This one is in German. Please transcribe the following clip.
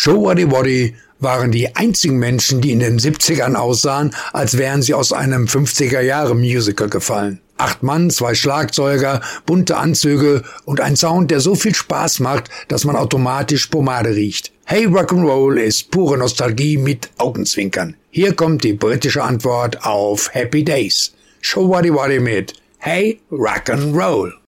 Show Waddy Waddy waren die einzigen Menschen, die in den 70ern aussahen, als wären sie aus einem 50er-Jahre-Musical gefallen. 8 Mann, 2 Schlagzeuger, bunte Anzüge und ein Sound, der so viel Spaß macht, dass man automatisch Pomade riecht. Hey Rock'n'Roll ist pure Nostalgie mit Augenzwinkern. Hier kommt die britische Antwort auf Happy Days. Show Waddy Waddy mit Hey Rock'n'Roll.